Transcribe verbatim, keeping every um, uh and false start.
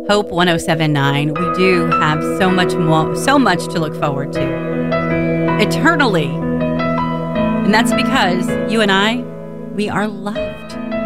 Hope one oh seven point nine, we do have so much more, so much to look forward to. Eternally. And that's because you and I, we are loved.